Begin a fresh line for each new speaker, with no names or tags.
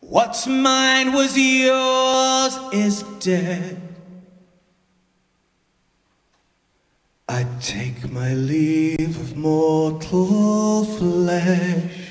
What's mine was yours is dead. I take my leave of mortal flesh.